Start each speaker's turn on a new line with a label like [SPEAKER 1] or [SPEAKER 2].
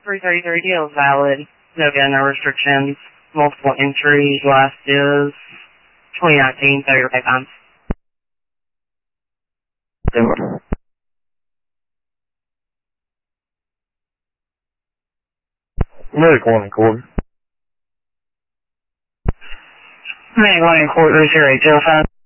[SPEAKER 1] 333 deal is valid. No gun, no restrictions. Multiple entries. Last is 2019, so your pay times.
[SPEAKER 2] Medic 1 in court.
[SPEAKER 1] Medic 1 in court, 30805.